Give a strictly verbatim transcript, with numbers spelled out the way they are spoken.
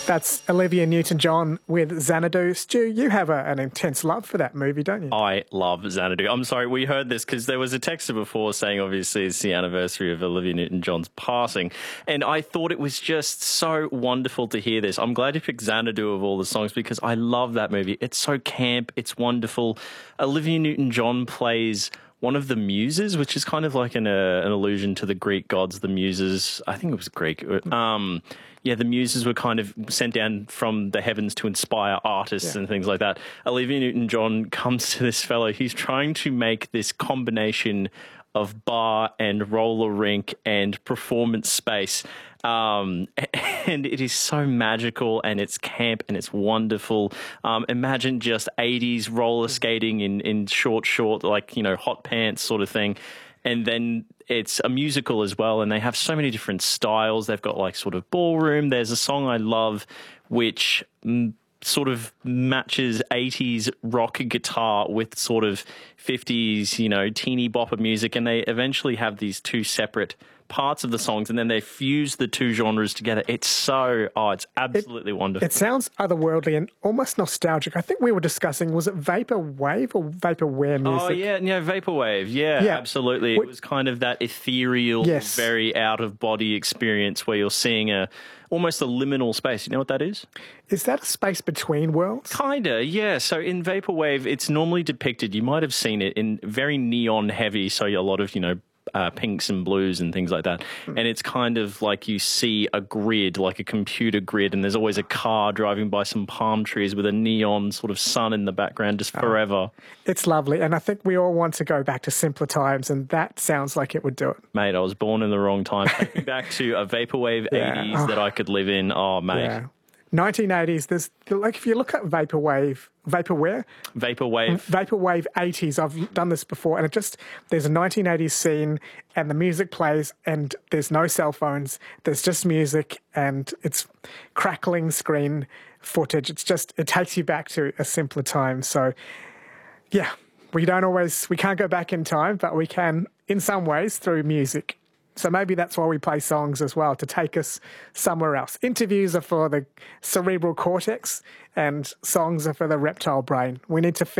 That's Olivia Newton-John with Xanadu. Stu, you have a, an intense love for that movie, don't you? I love Xanadu. I'm sorry, we heard this because there was a texter before saying obviously it's the anniversary of Olivia Newton-John's passing, and I thought it was just so wonderful to hear this. I'm glad you picked Xanadu of all the songs because I love that movie. It's so camp, it's wonderful. Olivia Newton-John plays one of the muses, which is kind of like an, uh, an allusion to the Greek gods, the muses. I think it was Greek. Um, yeah, the muses were kind of sent down from the heavens to inspire artists yeah. and things like that. Olivia Newton-John comes to this fellow. He's trying to make this combination of bar and roller rink and performance space. Um, and it is so magical and it's camp and it's wonderful. Um, imagine just eighties roller skating in, in short, short, like, you know, hot pants sort of thing. And then it's a musical as well. And they have so many different styles. They've got like sort of ballroom. There's a song I love, which mm, sort of matches eighties rock guitar with sort of fifties, you know, teeny bopper music. And they eventually have these two separate parts of the songs and then they fuse the two genres together. It's so, oh, it's absolutely it, wonderful. It sounds otherworldly and almost nostalgic. I think we were discussing, was it Vaporwave or Vaporware music? Oh, yeah, yeah, Vaporwave. Yeah, yeah. absolutely. We, it was kind of that ethereal, yes. very out-of-body experience where you're seeing a almost a liminal space. You know what that is? Is that a space between worlds? Kinda, yeah. So in Vaporwave, it's normally depicted, you might have seen it, in very neon heavy, so a lot of, you know, Uh, pinks and blues and things like that. Mm. And it's kind of like you see a grid, like a computer grid, and there's always a car driving by some palm trees with a neon sort of sun in the background just forever. Oh, it's lovely. And I think we all want to go back to simpler times, and that sounds like it would do it. Mate, I was born in the wrong time. Take me back to a Vaporwave yeah. eighties oh. that I could live in. Oh, mate. Yeah. nineteen eighties, there's, like, if you look at Vaporwave, Vaporware? Vaporwave. Vaporwave eighties, I've done this before, and it just, there's a nineteen eighties scene, and the music plays, and there's no cell phones, there's just music, and it's crackling screen footage. It's just, it takes you back to a simpler time. So, yeah, we don't always, we can't go back in time, but we can, in some ways, through music. So maybe that's why we play songs as well, to take us somewhere else. Interviews are for the cerebral cortex and songs are for the reptile brain. We need to